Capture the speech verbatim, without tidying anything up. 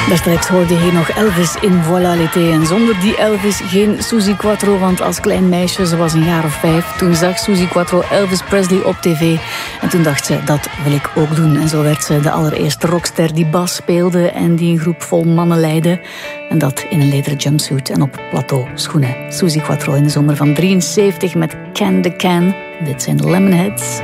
Daarstraks hoorde je nog Elvis in Voilà l'été. En zonder die Elvis geen Suzi Quatro. Want als klein meisje, ze was een jaar of vijf, toen zag Suzi Quatro Elvis Presley op tv. En toen dacht ze, dat wil ik ook doen. En zo werd ze de allereerste rockster die bas speelde en die een groep vol mannen leidde. En dat in een lederen jumpsuit en op plateau schoenen. Suzi Quatro in de zomer van drieënzeventig met Can the Can. Dit zijn de Lemonheads.